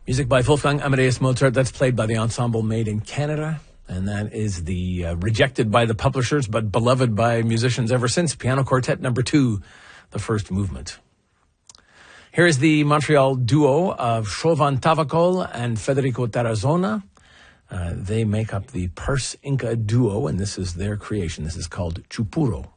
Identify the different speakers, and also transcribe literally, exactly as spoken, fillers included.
Speaker 1: Music by Wolfgang Amadeus Mozart. That's played by the ensemble Made in Canada. And that is the uh, rejected by the publishers but beloved by musicians ever since Piano Quartet number two, the first movement. Here is the Montreal duo of Shovan Tavakol and Federico Tarazona. Uh, they make up the Purse Inca duo, and this is their creation. This is called Chupuro.